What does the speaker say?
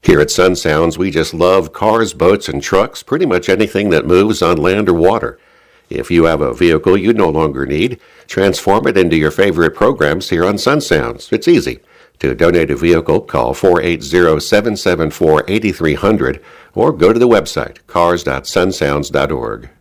Here at Sun Sounds, we just love cars, boats, and trucks, pretty much anything that moves on land or water. If you have a vehicle you no longer need, transform it into your favorite programs here on Sun Sounds. It's easy. To donate a vehicle, call 480-774-8300 or go to the website cars.sunsounds.org.